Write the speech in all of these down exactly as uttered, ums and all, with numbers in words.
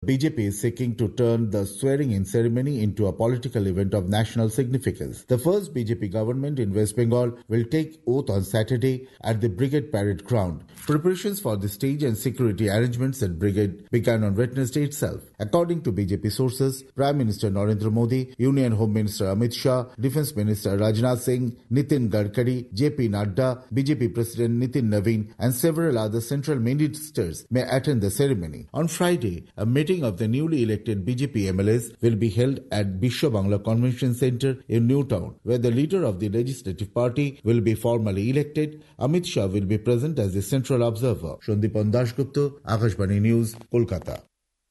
B J P is seeking to turn the swearing-in ceremony into a political event of national significance. The first B J P government in West Bengal will take oath on Saturday at the Brigade Parade Ground. Preparations for the stage and security arrangements at Brigade began on Wednesday itself. According to B J P sources, Prime Minister Narendra Modi, Union Home Minister Amit Shah, Defence Minister Rajnath Singh, Nitin Gadkari, J P Nadda, B J P President Nitin Naveen and several other central ministers may attend the ceremony. On Friday, a meeting of the newly elected B J P M L As will be held at Bishwa Bangla Convention Centre in Newtown, where the leader of the Legislative Party will be formally elected. Amit Shah will be present as the central observer. Shandipan Dashgupta, Akashvani News, Kolkata.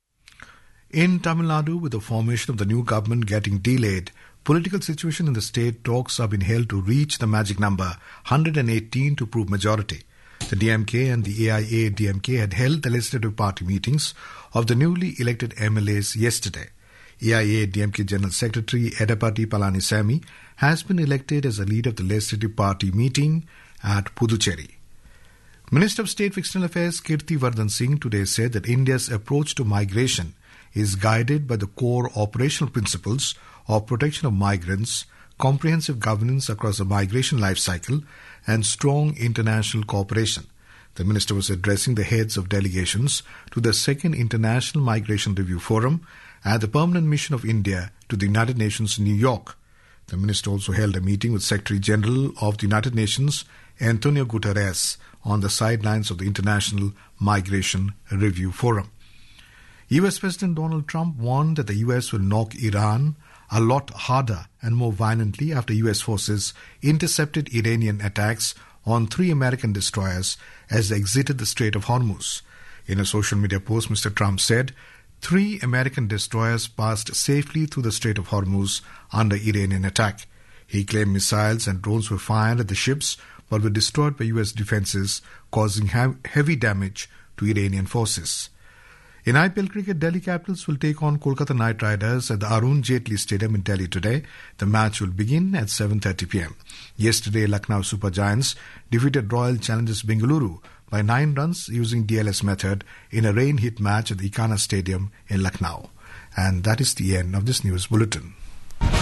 In Tamil Nadu, with the formation of the new government getting delayed, political situation in the state talks have been held to reach the magic number one hundred eighteen to prove majority. The D M K and the A I A D M K had held the legislative party meetings of the newly elected M L As yesterday. A I A D M K General Secretary Edapati Palanisamy has been elected as the leader of the legislative party meeting at Puducherry. Minister of State for External Affairs Kirti Vardhan Singh today said that India's approach to migration is guided by the core operational principles of protection of migrants, comprehensive governance across the migration life cycle, and strong international cooperation. The minister was addressing the heads of delegations to the second International Migration Review Forum at the Permanent Mission of India to the United Nations in New York. The minister also held a meeting with Secretary General of the United Nations, Antonio Guterres, on the sidelines of the International Migration Review Forum. U S President Donald Trump warned that the U S will knock Iran a lot harder and more violently after U S forces intercepted Iranian attacks on three American destroyers as they exited the Strait of Hormuz. In a social media post, Mister Trump said, three American destroyers passed safely through the Strait of Hormuz under Iranian attack. He claimed missiles and drones were fired at the ships but were destroyed by U S defenses, causing heavy damage to Iranian forces. In I P L cricket, Delhi Capitals will take on Kolkata Knight Riders at the Arun Jaitley Stadium in Delhi today. The match will begin at seven thirty p.m. Yesterday, Lucknow Super Giants defeated Royal Challengers Bengaluru by nine runs using D L S method in a rain-hit match at the Ikana Stadium in Lucknow. And that is the end of this news bulletin.